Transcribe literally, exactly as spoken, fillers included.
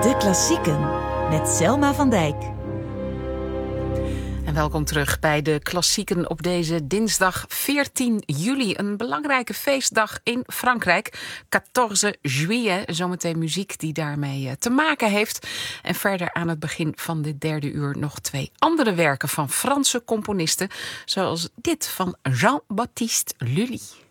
De Klassieken met Selma van Dijk. En welkom terug bij de Klassieken op deze dinsdag veertien juli. Een belangrijke feestdag in Frankrijk. veertien juillet. Zometeen muziek die daarmee te maken heeft. En verder aan het begin van dit derde uur nog twee andere werken van Franse componisten. Zoals dit van Jean-Baptiste Lully.